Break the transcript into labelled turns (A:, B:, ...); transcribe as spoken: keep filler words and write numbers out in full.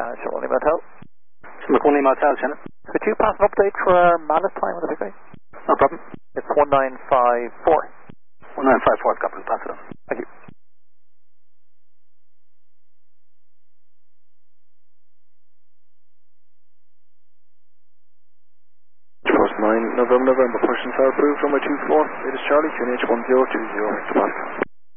A: Uh, Charlie Motel.
B: McConley Motel, Shannon.
A: Could you pass an update for our Mallet time? Would that be great?
B: No problem.
A: It's one nine five four.
B: one nine five four, copy, pass it on.
A: Thank you.
C: First nine, November, November, pushing south approved, runway two four, latest Charlie, Q N H one zero two zero, X